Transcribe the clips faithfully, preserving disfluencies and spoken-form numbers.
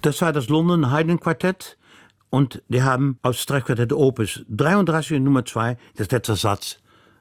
Das war das London Haydn Quartett und die haben aus Streichquartett Opus dreiunddreißig Nummer zwei, das letzte Satz,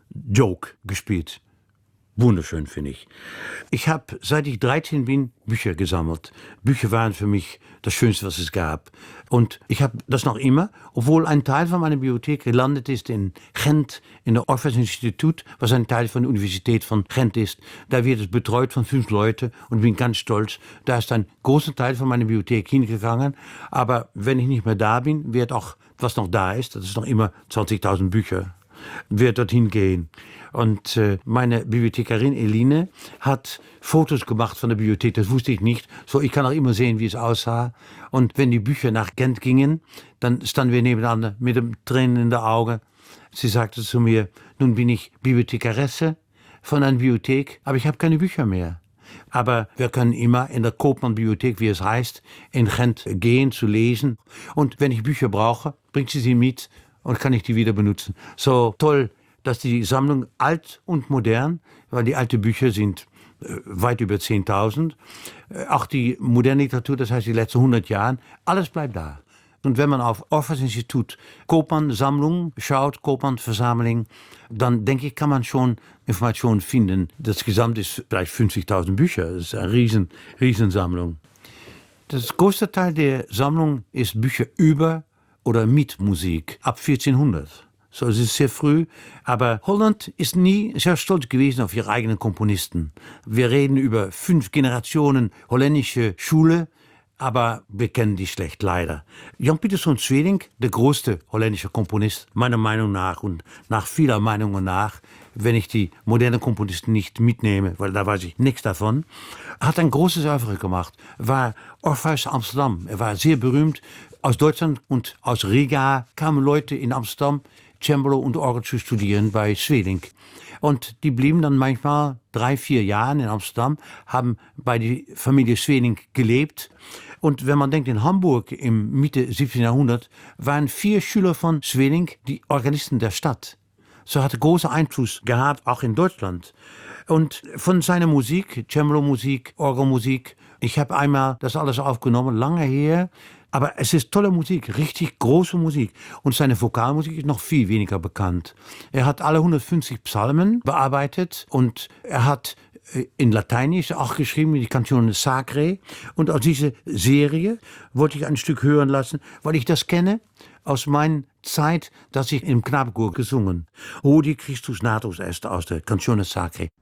Joke gespielt. Wunderschön, finde ich. Ich habe, seit ich dreizehn bin, Bücher gesammelt. Bücher waren für mich das Schönste, was es gab. Und ich habe das noch immer, obwohl ein Teil von meiner Bibliothek gelandet ist in Gent, in der Orpheus Institut, was ein Teil von der Universität von Gent ist. Da wird es betreut von fünf Leuten und bin ganz stolz. Da ist ein großer Teil von meiner Bibliothek hingegangen. Aber wenn ich nicht mehr da bin, wird auch, was noch da ist, das ist noch immer zwanzigtausend Bücher, wird dorthin gehen. Und äh, meine Bibliothekarin Eline hat Fotos gemacht von der Bibliothek, das wusste ich nicht. So, ich kann auch immer sehen, wie es aussah. Und wenn die Bücher nach Gent gingen, dann standen wir nebeneinander mit dem Tränen in den Augen. Sie sagte zu mir, nun bin ich Bibliothekaresse von einer Bibliothek, aber ich habe keine Bücher mehr. Aber wir können immer in der Koopman-Bibliothek, wie es heißt, in Gent gehen, zu lesen. Und wenn ich Bücher brauche, bringt sie sie mit und kann ich die wieder benutzen. So toll, dass die Sammlung alt und modern, weil die alten Bücher sind äh, weit über zehntausend, äh, auch die moderne Literatur, das heißt die letzten hundert Jahre, alles bleibt da. Und wenn man auf Orpheus Institut Koopman-Sammlung schaut, Koopman-Versammlung, dann denke ich, kann man schon Informationen finden. Das Gesamt ist vielleicht fünfzigtausend Bücher, das ist eine riesen, Riesensammlung. Das größte Teil der Sammlung ist Bücher über oder mit Musik, ab vierzehnhundert. So, es ist sehr früh, aber Holland ist nie sehr stolz gewesen auf ihre eigenen Komponisten. Wir reden über fünf Generationen holländische Schule, aber wir kennen die schlecht, leider. Jan Pieterszoon Sweelinck, der größte holländische Komponist, meiner Meinung nach und nach vieler Meinungen nach, wenn ich die modernen Komponisten nicht mitnehme, weil da weiß ich nichts davon, hat ein großes Oeuvre gemacht, war Orpheus Amsterdam. Er war sehr berühmt. Aus Deutschland und aus Riga kamen Leute in Amsterdam, Cembalo und Orgel zu studieren bei Sweelinck. Und die blieben dann manchmal drei, vier Jahre in Amsterdam, haben bei der Familie Sweelinck gelebt. Und wenn man denkt, in Hamburg im Mitte siebzehnten Jahrhundert waren vier Schüler von Sweelinck die Organisten der Stadt. So hatte großen Einfluss gehabt, auch in Deutschland. Und von seiner Musik, Cembalo-Musik, Orgelmusik, ich habe einmal das alles aufgenommen, lange her. Aber es ist tolle Musik, richtig große Musik. Und seine Vokalmusik ist noch viel weniger bekannt. Er hat alle hundertfünfzig Psalmen bearbeitet und er hat in Lateinisch auch geschrieben, die Canzone Sacre. Und aus dieser Serie wollte ich ein Stück hören lassen, weil ich das kenne aus meiner Zeit, dass ich im Knabenchor gesungen. Hodie Christus natus est aus der Canzone Sacre.